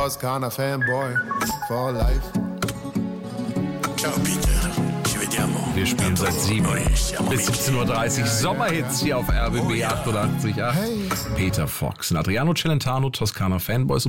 Toskana Fanboy for life. Ciao Peter, ci vediamo. Wir spielen seit 7 bis 17.30 Uhr Sommerhits hier auf RBB 88.8. Peter Fox und Adriano Celentano, Toskana Fanboys um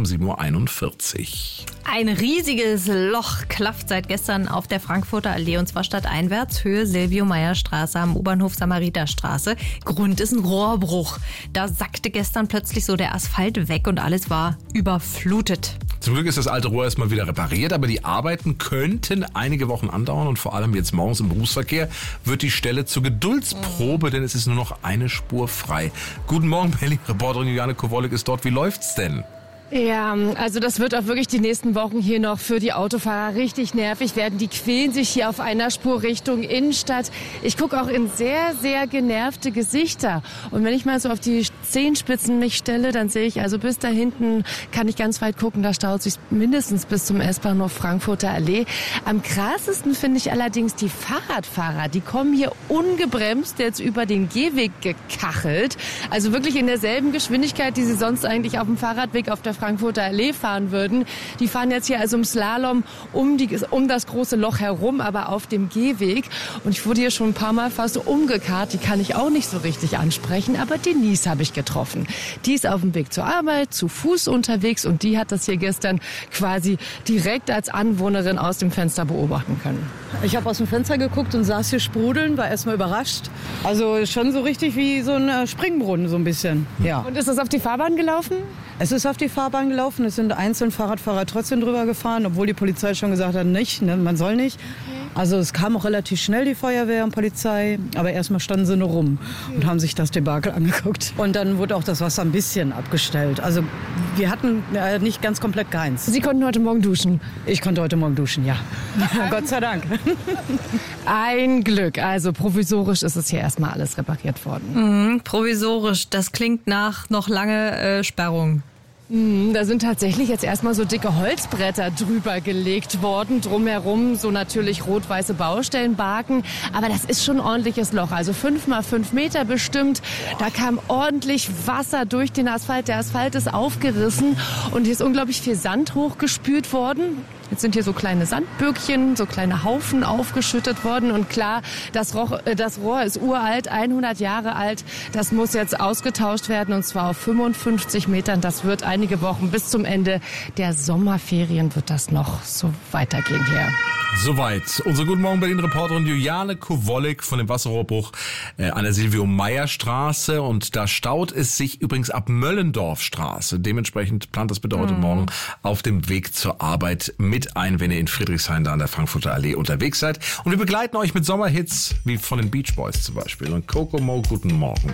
7.41 Uhr. Ein riesiges Loch klafft seit gestern auf der Frankfurter Allee und zwar stadteinwärts, Höhe Silvio-Meyer-Straße am U-Bahnhof Samariterstraße. Grund ist ein Rohrbruch. Da sackte gestern plötzlich so der Asphalt weg und alles war überflutet. Zum Glück ist das alte Rohr erstmal wieder repariert, aber die Arbeiten könnten einige Wochen andauern und vor allem jetzt morgens im Berufsverkehr wird die Stelle zur Geduldsprobe, denn es ist nur noch eine Spur frei. Guten Morgen, Berlin-Reporterin Juliane Kowolek ist dort. Wie läuft's denn? Ja, also das wird auch wirklich die nächsten Wochen hier noch für die Autofahrer richtig nervig werden. Die quälen sich hier auf einer Spur Richtung Innenstadt. Ich gucke auch in sehr, sehr genervte Gesichter. Und wenn ich mal so auf die Zehenspitzen mich stelle, dann sehe ich, also bis da hinten kann ich ganz weit gucken, da staut sich mindestens bis zum S-Bahnhof Frankfurter Allee. Am krassesten finde ich allerdings die Fahrradfahrer. Die kommen hier ungebremst jetzt über den Gehweg gekachelt. Also wirklich in derselben Geschwindigkeit, die sie sonst eigentlich auf dem Fahrradweg auf der Frankfurter Allee fahren würden. Die fahren jetzt hier also im Slalom um das große Loch herum, aber auf dem Gehweg. Und ich wurde hier schon ein paar Mal fast umgekarrt. Die kann ich auch nicht so richtig ansprechen, aber Denise habe ich getroffen. Die ist auf dem Weg zur Arbeit, zu Fuß unterwegs und die hat das hier gestern quasi direkt als Anwohnerin aus dem Fenster beobachten können. Ich habe aus dem Fenster geguckt und saß hier sprudeln, war erstmal überrascht. Also schon so richtig wie so ein Springbrunnen so ein bisschen. Ja. Und ist das auf die Fahrbahn gelaufen? Es ist auf die Fahrbahn gelaufen, es sind einzelne Fahrradfahrer trotzdem drüber gefahren, obwohl die Polizei schon gesagt hat, nicht, ne, man soll nicht. Also es kam auch relativ schnell die Feuerwehr und Polizei, aber erstmal standen sie nur rum und haben sich das Debakel angeguckt. Und dann wurde auch das Wasser ein bisschen abgestellt. Also wir hatten nicht ganz komplett geheizt. Sie konnten heute Morgen duschen? Ich konnte heute Morgen duschen, ja. Gott sei Dank. Ein Glück. Also provisorisch ist es hier erstmal alles repariert worden. Provisorisch, das klingt nach noch lange Sperrung. Da sind tatsächlich jetzt erstmal so dicke Holzbretter drüber gelegt worden. Drumherum so natürlich rot-weiße Baustellenbalken. Aber das ist schon ein ordentliches Loch. Also 5 mal 5 Meter bestimmt. Da kam ordentlich Wasser durch den Asphalt. Der Asphalt ist aufgerissen und hier ist unglaublich viel Sand hochgespült worden. Jetzt sind hier so kleine Sandbürkchen, so kleine Haufen aufgeschüttet worden. Und klar, das Rohr ist uralt, 100 Jahre alt. Das muss jetzt ausgetauscht werden und zwar auf 55 Metern. Das wird einige Wochen bis zum Ende der Sommerferien wird das noch so weitergehen hier. Soweit. Unsere Guten Morgen Berlin-Reporterin Juliane Kowolek von dem Wasserrohrbruch an der Silvio-Meyer-Straße. Und da staut es sich übrigens ab Möllendorfstraße. Dementsprechend plant das bitte heute Morgen auf dem Weg zur Arbeit mit ein, wenn ihr in Friedrichshain da an der Frankfurter Allee unterwegs seid. Und wir begleiten euch mit Sommerhits wie von den Beach Boys zum Beispiel. Und Kokomo, guten Morgen.